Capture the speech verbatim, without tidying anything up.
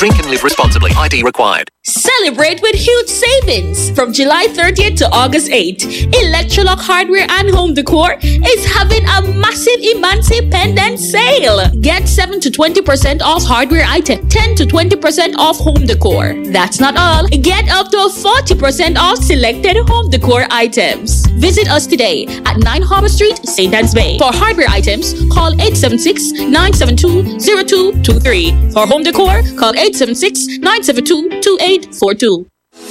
Drink and live responsibly. I D required. Celebrate with huge savings. From July thirtieth to August eighth, Electrolux Hardware and Home Decor is having a massive Imansi pendant sale. Get seven to twenty percent off hardware items, ten to twenty percent off home decor. That's not all. Get up to forty percent off selected home decor items. Visit us today at nine Harbour Street, Saint Anne's Bay. For hardware items, call eight seven six, nine seven two, zero two two three. For home decor, call eight seven six, nine seven two, two eight four two.